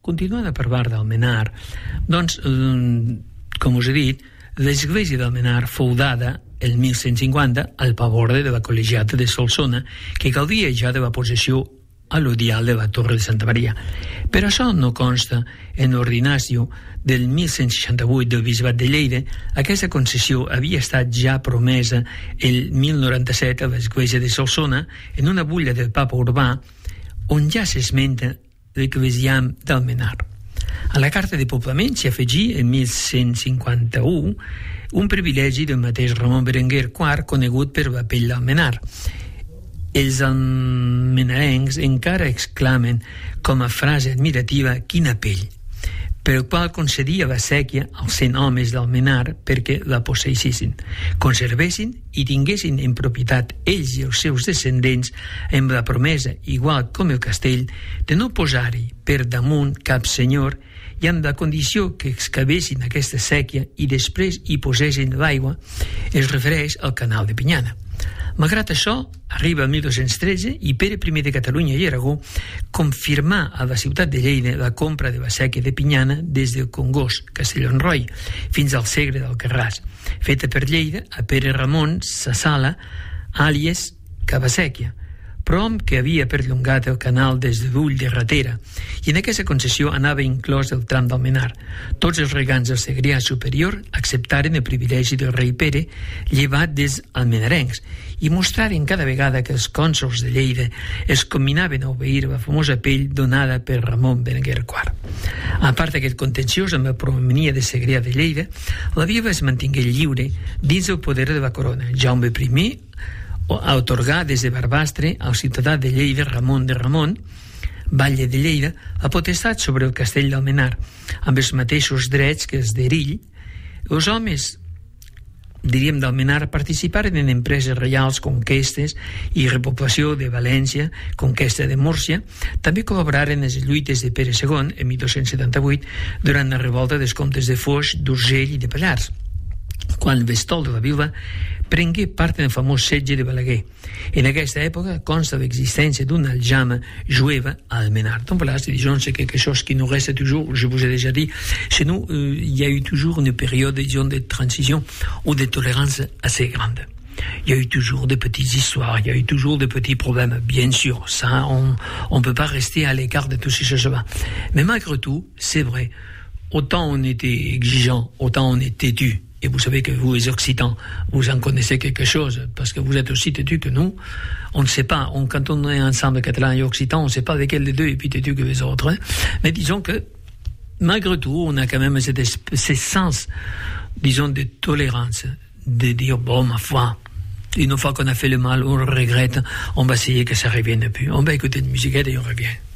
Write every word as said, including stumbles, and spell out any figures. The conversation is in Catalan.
continuant a parlar d'Almenar, doncs, eh, com us he dit, l'església d'Almenar fou dada el mil cent cinquanta al paborde de la col·legiata de Solsona, que gaudia ja de la possessió al·ludial de la Torre de Santa Maria. Però això no consta en l'ordinació del mil cent seixanta-vuit del Bisbat de Lleida. Aquesta concessió havia estat ja promesa el mil noranta-set a l'església de Solsona en una bulla del papa Urbà, on ja s'esmenta l'eclesiam d'Almenar. A la carta de poblament s'hi afegí en mil cent cinquanta-u un privilegi del mateix Ramon Berenguer quart, conegut per la pell d'Almenar. Els almenarencs encara exclamen com a frase admirativa «quina pell», per el qual concedia la sèquia als cent homes d'Almenar perquè la posseïssin, conservessin i tinguessin en propietat ells i els seus descendents amb la promesa, igual com el castell, de no posar-hi per damunt cap senyor i amb la condició que excavessin aquesta sèquia i després hi posessin l'aigua. Es refereix al canal de Pinyana. Malgrat això, arriba el mil dos-cents tretze i Pere primer de Catalunya i Aragó confirmà a la ciutat de Lleida la compra de la sèquia de Pinyana des del Congost, Castellonroi, fins al Segre d'Alcarràs, feta per Lleida a Pere Ramon Sassala, àlies Cabasèquia, prom que havia perllongat el canal des de l'Ull de Ratera, i en aquesta concessió anava inclòs el tram d'Almenar. Tots els regants del Segrià superior acceptaren el privilegi del rei Pere, llevat des almenarencs, i mostraren cada vegada que els cònsols de Lleida es combinaven a obeir la famosa pell donada per Ramon Berenguer quart. A part d'aquest contenciós amb la promenia de Segrià de Lleida, la vila es mantingué lliure dins el poder de la corona. Jaume primer a atorgar des de Barbastre al ciutadà de Lleida Ramon de Ramon, batlle de Lleida, la potestat sobre el castell d'Almenar, amb els mateixos drets que els d'Erill. Els homes, diríem, d'Almenar participaren en empreses reials, conquestes i repoblació de València, conquesta de Múrcia. També col·laboraren en les lluites de Pere segon en mil dos-cents setanta-vuit durant la revolta dels comtes de Foix, d'Urgell i de Pallars, quan Vestol de la Vila prengué part en el famós setge de Balaguer. En aquesta època consta l'existència d'una aljama jueva à Almenar. Donc voilà, c'est disons, c'est quelque chose qui nous reste toujours, je vous ai déjà dit, chez nous, euh, il y a eu toujours une période, disons, de transition ou de tolérance assez grande. Il y a eu toujours de petites histoires, il y a eu toujours de petits problèmes, bien sûr, ça, on ne peut pas rester à l'écart de tout ces choses-là. Mais malgré tout, c'est vrai, autant on était exigeant, autant on est têtu. Et vous savez que vous, les Occitans, vous en connaissez quelque chose, parce que vous êtes aussi têtus que nous. On ne sait pas, on, quand on est ensemble catalans et occitans, on ne sait pas lequel des deux est plus têtu que les autres. Hein. Mais disons que, malgré tout, on a quand même cet ce sens, disons, de tolérance, de dire, bon, ma foi, une fois qu'on a fait le mal, on le regrette, on va essayer que ça ne revienne plus. On va écouter une musiquette et on revient.